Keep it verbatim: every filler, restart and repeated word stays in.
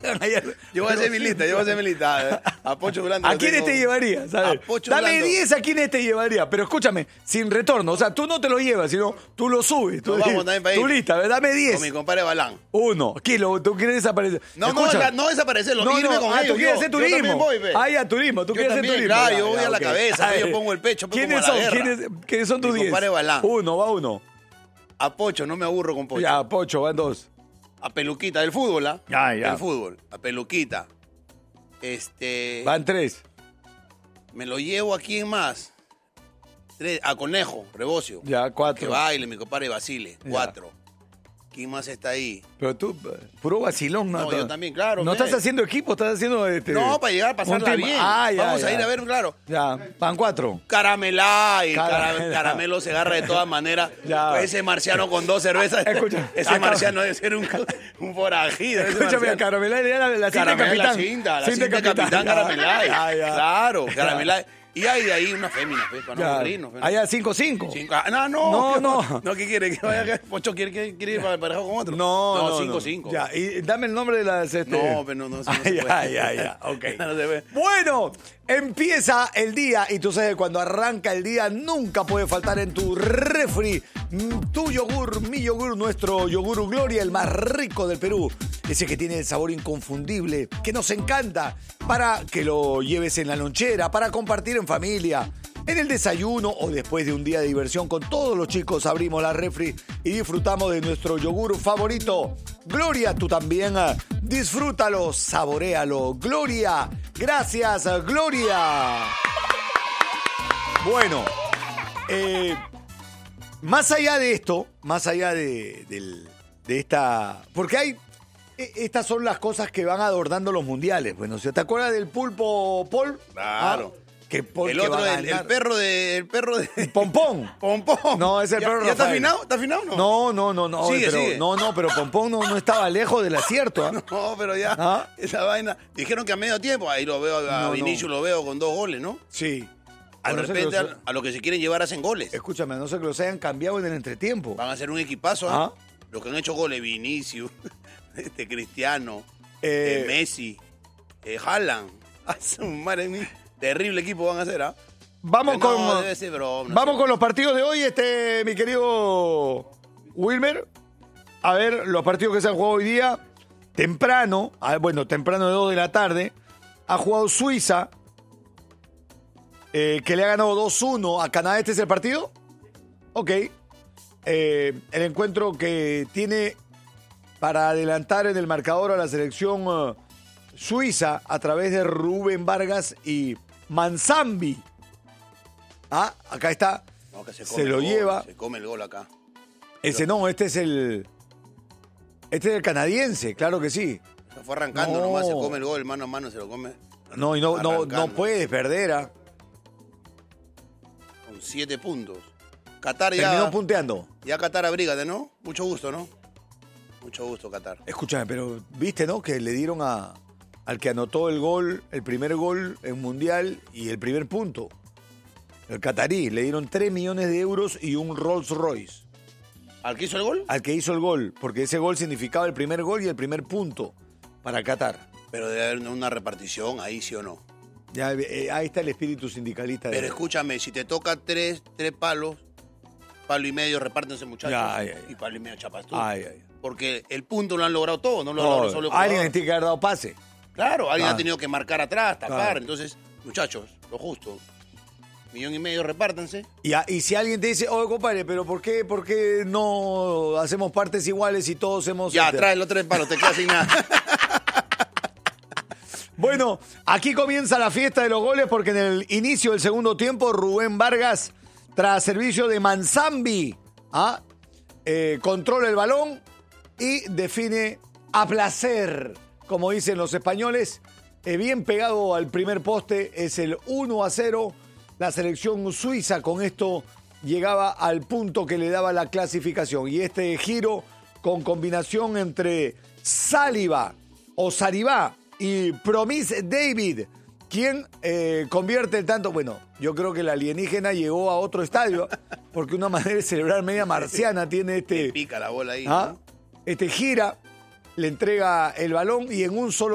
hagan ayer. Yo voy a hacer mi lista, yo voy a hacer mi lista. A Pocho Grande. ¿A quiénes te llevarías? A ver, dame diez a quiénes te llevaría. Pero escúchame, sin retorno. O sea, tú no te lo llevas, sino tú lo subes. Tú, Nos vamos también para ir. Tu lista, dame diez. Con mi compadre Balán. Uno. Kilo, ¿tú quieres desaparecer? No, no, Escucha. no desaparecerlo. No, irme no, con ah, ellos. tú quieres yo, hacer yo turismo. también voy, ve. Ah, ya, turismo. Tú Yo quieres hacer también, turismo. claro, Ya, yo voy ya, a la ok. cabeza, Ay, yo pongo el pecho, pues, ¿Quiénes como a la son? guerra. ¿Quiénes, ¿Quiénes son tus Mi diez? compadre Balán. Uno, va uno. A Pocho, no me aburro con Pocho. Ya, Pocho, van dos. A Peluquita, del fútbol, ¿ah? Ya, ya. Del fútbol. A Peluquita. Este. Van tres. Me lo llevo a quién más. Tres. A Conejo, Rebocio. Ya, cuatro. Que baile, mi compadre Basile. Ya. Cuatro. ¿Quién más está ahí? Pero tú, puro vacilón. No, yo también, claro. No ve. estás haciendo equipo, estás haciendo... Este, No, para llegar a pasarla un team. bien. Ah, ya, Vamos ya. a ir a ver, claro. Ya, van cuatro. Caramelá y Caramela. Caramelo, Caramelo se agarra de todas maneras. Ya. Pues ese marciano con dos cervezas. Escucha, ese acá- marciano debe ser un, un forajido. ese Escúchame, a marciano. Caramelá le da la, la cinta Caramelá, capitán. la cinta, la Cinta cinta capitán, Ya, Caramelá. ya, ya. Claro, Caramelá. Y hay de ahí una fémina, pues, para no Ya. aburrirnos. pues, ¿no? Allá cinco cinco. Cinco- ah, no, no. No, ¿qué- no. No, ¿qué quiere? ¿Que vaya que Pocho quiere, quiere, quiere ir para parejo con otro? No, no, No, cinco, no. cinco. Ya, y dame el nombre de las... Este... No, pero no, no, eso no Ah, se ya, puede. ya, ya, ok. No se puede. Bueno, empieza el día y tú sabes que cuando arranca el día nunca puede faltar en tu refri mm, tu yogur, mi yogur, nuestro yogur Gloria, el más rico del Perú. Ese que tiene el sabor inconfundible, que nos encanta, para que lo lleves en la lonchera, para compartir en familia. En el desayuno o después de un día de diversión con todos los chicos abrimos la refri y disfrutamos de nuestro yogur favorito. Gloria, tú también eh, disfrútalo, saboréalo. Gloria, gracias Gloria. Bueno, eh, más allá de esto, más allá de, del- de esta... Porque hay... e- Estas son las cosas que van adornando los mundiales. Bueno, ¿te acuerdas del pulpo Paul? Claro. Ah, que Paul El que otro, va a el, el ganar. perro de. El perro de. Pompón. Pompón. No, es el ¿Ya- perro ¿Ya está Rafael. afinado? ¿Está afinado o no? No, no, no, no. Sigue, pero, sigue. No, no, pero Pompón no, no estaba lejos del acierto. ¿ah? No, pero ya. ¿Ah? Esa vaina. Dijeron que a medio tiempo. Ahí lo veo, a No, Vinicius no. lo veo con dos goles, ¿no? Sí. De A no ser que repente los- a, a lo que se quieren llevar hacen goles. Escúchame, a no ser que los hayan cambiado en el entretiempo. Van a ser un equipazo, Ah. ¿ah? Los que han hecho goles, Vinicius, este Cristiano, Eh, eh, Messi, eh, Haaland. A su madre mía. Terrible equipo van a ser, ¿ah? Vamos No, con, debe ser broma, no vamos sé. con los partidos de hoy, este, mi querido Wilmer. A ver, los partidos que se han jugado hoy día. Temprano, ah, bueno, temprano de dos de la tarde, ha jugado Suiza, eh, que le ha ganado dos uno a Canadá. ¿Este es el partido? Ok. Eh, el encuentro que tiene para adelantar en el marcador a la selección eh, suiza a través de Rubén Vargas y Manzambi. Ah, acá está. No, que se, Se come el lo gol, lleva. Se come el gol acá. Ese no, este es el. Este es el canadiense, claro que sí. Se fue arrancando No. nomás, se come el gol, mano a mano se lo come. No, y no, no, no Arrancando. puedes perder, ¿ah? Con siete puntos. Qatar Terminó ya. punteando. Ya Qatar abrígate, ¿no? Mucho gusto, ¿no? Mucho gusto, Qatar. Escúchame, pero viste, ¿no? Que le dieron a al que anotó el gol, el primer gol en Mundial y el primer punto. El catarí, le dieron tres millones de euros y un Rolls Royce ¿Al que hizo el gol? al que hizo el gol, porque ese gol significaba el primer gol y el primer punto para Qatar. Pero debe haber una repartición ahí, sí o no. Ya, eh, ahí está el espíritu sindicalista. Pero de- escúchame, si te toca tres, tres palos, palo y medio, repártense, muchachos. Ya, ay, ay. Y palo y medio chapas tú. Ay, ay. Porque el punto lo han logrado todo, no lo han No, logrado solo el alguien jugador. tiene que haber dado pase. Claro, alguien Ah. ha tenido que marcar atrás, tapar. Claro. Entonces, muchachos, lo justo. Millón y medio, repártanse. Y, a- y si alguien te dice, oye, compadre, pero ¿por qué, por qué no hacemos partes iguales y todos hemos... Ya, este- trae los tres palos, te quedas sin nada. Bueno, aquí comienza la fiesta de los goles porque en el inicio del segundo tiempo Rubén Vargas, tras servicio de Manzambi, ¿ah? eh, controla el balón y define a placer, como dicen los españoles, eh, bien pegado al primer poste, es el uno a cero. La selección suiza con esto llegaba al punto que le daba la clasificación. Y este giro con combinación entre Saliba o Saribá y Promise David, quien eh, convierte el tanto. Bueno, yo creo que el alienígena llegó a otro estadio, porque una manera de celebrar media marciana tiene este, Pica la bola ahí. ¿ah? ¿no? este gira, le entrega el balón y en un solo